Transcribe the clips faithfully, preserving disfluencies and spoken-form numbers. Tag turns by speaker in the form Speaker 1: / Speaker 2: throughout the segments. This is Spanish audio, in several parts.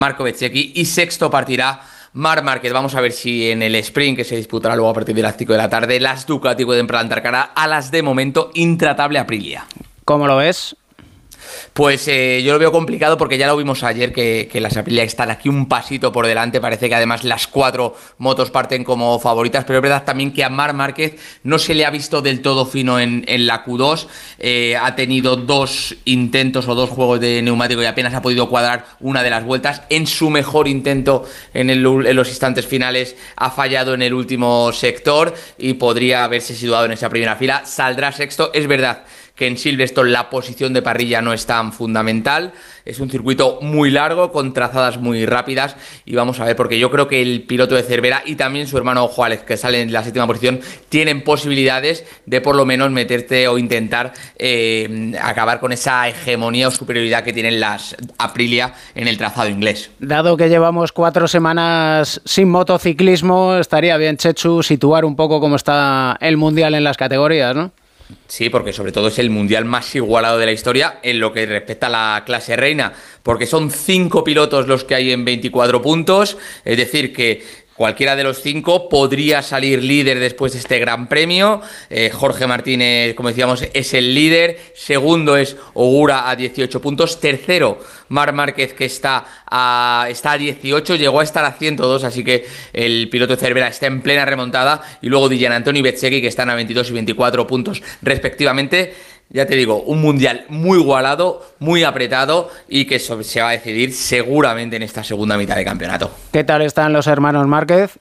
Speaker 1: Marco Bezzecchi, y sexto partirá Marc Márquez. Vamos a ver si en el sprint, que se disputará luego a partir de las cinco de la tarde, las Ducati pueden plantar cara a las de momento intratable Aprilia.
Speaker 2: ¿Cómo lo ves?
Speaker 1: Pues eh, yo lo veo complicado porque ya lo vimos ayer que, que las Aprilia están aquí un pasito por delante. Parece que además las cuatro motos parten como favoritas, pero es verdad también que a Marc Márquez no se le ha visto del todo fino en, en la Q dos. Eh, ha tenido dos intentos o dos juegos de neumático y apenas ha podido cuadrar una de las vueltas. En su mejor intento en, el, en los instantes finales ha fallado en el último sector y podría haberse situado en esa primera fila. Saldrá sexto. Es verdad que en Silverstone la posición de parrilla no es tan fundamental, es un circuito muy largo, con trazadas muy rápidas, y vamos a ver, porque yo creo que el piloto de Cervera y también su hermano Juárez, que sale en la séptima posición, tienen posibilidades de por lo menos meterte o intentar eh, acabar con esa hegemonía o superioridad que tienen las Aprilia en el trazado inglés.
Speaker 2: Dado que llevamos cuatro semanas sin motociclismo, estaría bien, Chechu, situar un poco cómo está el Mundial en las categorías, ¿no?
Speaker 1: Sí, porque sobre todo es el mundial más igualado de la historia en lo que respecta a la clase reina, porque son cinco pilotos los que hay en veinticuatro puntos, es decir que cualquiera de los cinco podría salir líder después de este gran premio. Eh, Jorge Martínez, como decíamos, es el líder. Segundo es Ogura a dieciocho puntos. Tercero, Marc Márquez, que está a, está a dieciocho. Llegó a estar a ciento dos, así que el piloto de Cervera está en plena remontada. Y luego Di Giannantonio y Bezzecchi, que están a veintidós y veinticuatro puntos respectivamente. Ya te digo, un mundial muy igualado, muy apretado y que se va a decidir seguramente en esta segunda mitad de campeonato.
Speaker 2: ¿Qué tal están los hermanos Márquez?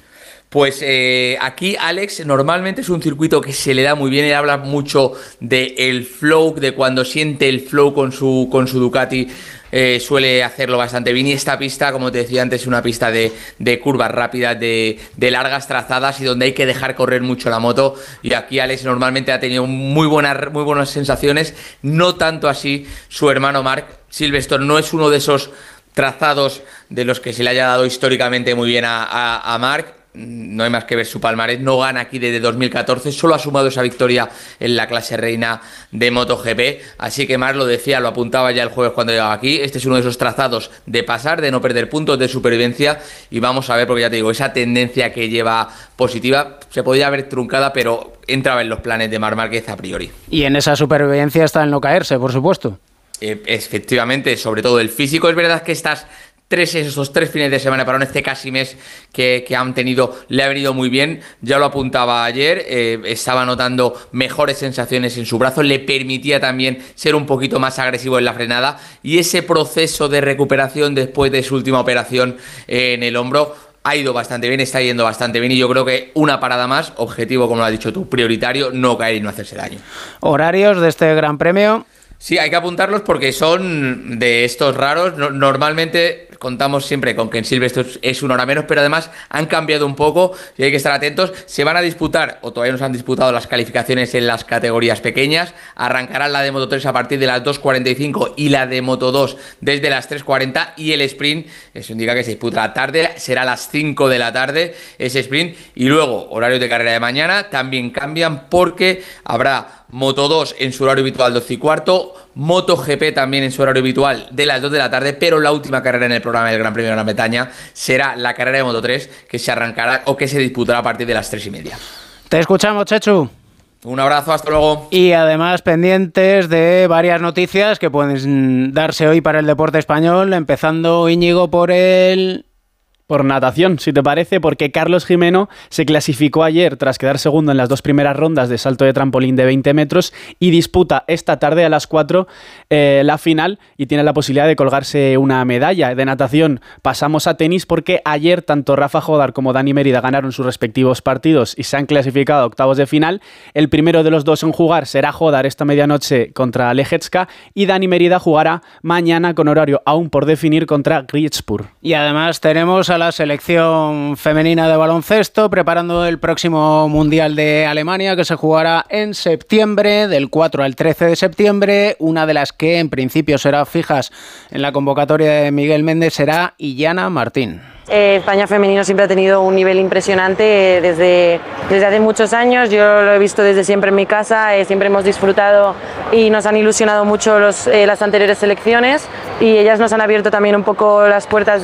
Speaker 1: Pues eh, aquí Alex normalmente es un circuito que se le da muy bien. Él habla mucho del flow, de cuando siente el flow con su, con su Ducati. Eh, suele hacerlo bastante bien, y esta pista, como te decía antes, es una pista de, de curvas rápidas, de, de largas trazadas y donde hay que dejar correr mucho la moto, y aquí Alex normalmente ha tenido muy buenas, muy buenas sensaciones, no tanto así su hermano Marc. Silverstone no es uno de esos trazados de los que se le haya dado históricamente muy bien a, a, a Marc. No hay más que ver su palmarés, no gana aquí desde dos mil catorce, solo ha sumado esa victoria en la clase reina de MotoGP, así que Marc lo decía, lo apuntaba ya el jueves cuando llegaba aquí, este es uno de esos trazados de pasar, de no perder puntos, de supervivencia, y vamos a ver, porque ya te digo, esa tendencia que lleva positiva se podía haber truncada, pero entraba en los planes de Marc Márquez a priori.
Speaker 2: Y en esa supervivencia está el no caerse, por supuesto.
Speaker 1: Eh, efectivamente, sobre todo el físico. Es verdad que estas Tres, esos tres fines de semana para este casi mes que, que han tenido le ha venido muy bien. Ya lo apuntaba ayer, eh, estaba notando mejores sensaciones en su brazo, le permitía también ser un poquito más agresivo en la frenada, y ese proceso de recuperación después de su última operación eh, en el hombro ha ido bastante bien, está yendo bastante bien, y yo creo que una parada más, objetivo, como lo has dicho tú, prioritario, no caer y no hacerse daño.
Speaker 2: ¿Horarios de este Gran Premio?
Speaker 1: Sí, hay que apuntarlos porque son de estos raros. No, normalmente contamos siempre con que en Silverstone es una hora menos, pero además han cambiado un poco y hay que estar atentos. Se van a disputar, o todavía no se han disputado, las calificaciones en las categorías pequeñas. Arrancarán la de Moto tres a partir de las dos cuarenta y cinco y la de Moto dos desde las tres cuarenta, y el sprint, eso indica que se disputa la tarde, será a las cinco de la tarde ese sprint, y luego horarios de carrera de mañana también cambian porque habrá Moto dos en su horario habitual doce y cuarto, MotoGP también en su horario habitual de las dos de la tarde, pero la última carrera en el programa del Gran Premio de Gran Bretaña será la carrera de Moto tres, que se arrancará o que se disputará a partir de las tres y media.
Speaker 2: Te escuchamos, Chechu.
Speaker 1: Un abrazo, hasta luego.
Speaker 2: Y además pendientes de varias noticias que pueden darse hoy para el deporte español, empezando, Íñigo, por el...
Speaker 3: Por natación, si te parece, porque Carlos Jimeno se clasificó ayer tras quedar segundo en las dos primeras rondas de salto de trampolín de veinte metros y disputa esta tarde a las cuatro eh, la final y tiene la posibilidad de colgarse una medalla. De natación pasamos a tenis porque ayer tanto Rafa Jodar como Dani Mérida ganaron sus respectivos partidos y se han clasificado a octavos de final. El primero de los dos en jugar será Jodar esta medianoche contra Lejecka y Dani Mérida jugará mañana con horario aún por definir contra Grietspur.
Speaker 2: Y además tenemos a la selección femenina de baloncesto preparando el próximo Mundial de Alemania, que se jugará en septiembre, del cuatro al trece de septiembre. Una de las que en principio será fijas en la convocatoria de Miguel Méndez será Illana Martín.
Speaker 4: Eh, España femenino siempre ha tenido un nivel impresionante eh, desde, desde hace muchos años. Yo lo he visto desde siempre en mi casa, eh, siempre hemos disfrutado y nos han ilusionado mucho los, eh, las anteriores selecciones, y ellas nos han abierto también un poco las puertas